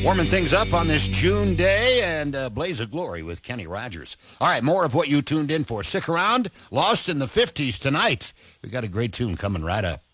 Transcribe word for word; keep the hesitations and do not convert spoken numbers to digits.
Warming things up on this June day and uh, Blaze of Glory with Kenny Rogers. All right, more of what you tuned in for. Stick around. Lost in the fifties tonight. We got a great tune coming right up.